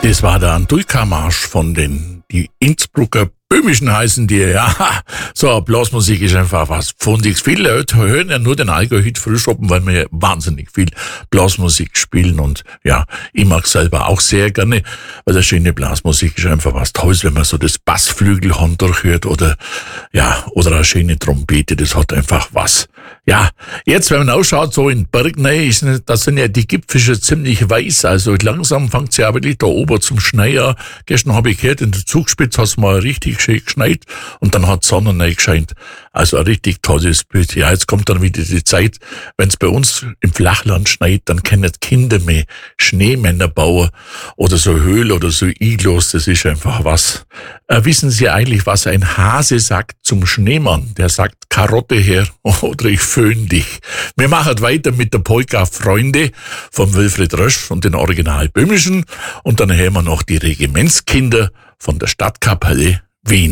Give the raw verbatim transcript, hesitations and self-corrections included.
Das war der Antulka-Marsch von den die Innsbrucker Böhmischen heißen die, ja. So, Blasmusik ist einfach was Pfundiges. Viele Leute hören ja nur den Allgäu-Hit Frühschoppen, weil wir wahnsinnig viel Blasmusik spielen und ja, ich mag selber auch sehr gerne, weil der schöne Blasmusik ist einfach was Tolles, wenn man so das Bassflügelhorn durchhört oder ja, oder eine schöne Trompete, das hat einfach was. Ja, jetzt, wenn man ausschaut, so in Bergnähe, ist, da sind ja die Gipfel schon ziemlich weiß, also langsam fängt es ja wirklich da oben zum Schneien. Gestern habe ich gehört, in der Zugspitze hat es mal richtig schön geschneit und dann hat die Sonne reingescheint. Also ein richtig tolles Bild. Ja, jetzt kommt dann wieder die Zeit, wenn es bei uns im Flachland schneit, dann können Kinder mehr Schneemänner bauen oder so Höhle oder so Iglos, das ist einfach was. Äh, wissen Sie eigentlich, was ein Hase sagt zum Schneemann? Der sagt Karotte her oder ich föhn dich. Wir machen weiter mit der Polka Freunde von Wilfried Rösch und den Original Böhmischen und dann hören wir noch die Regimentskinder von der Stadtkapelle Wien.